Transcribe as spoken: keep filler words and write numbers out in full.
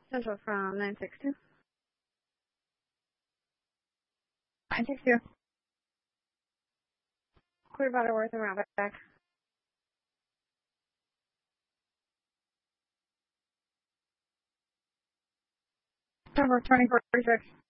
Central from nine six two. nine six two. Clear Butterworth and route back. Number twenty forty-six.